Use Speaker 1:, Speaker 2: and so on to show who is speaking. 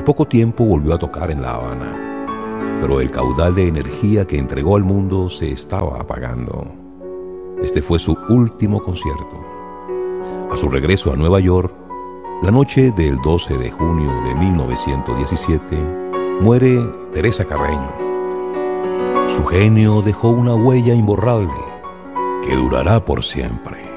Speaker 1: Al poco tiempo volvió a tocar en La Habana, pero el caudal de energía que entregó al mundo se estaba apagando. Este fue su último concierto. A su regreso a Nueva York, la noche del 12 de junio de 1917, muere Teresa Carreño. Su genio dejó una huella imborrable que durará por siempre.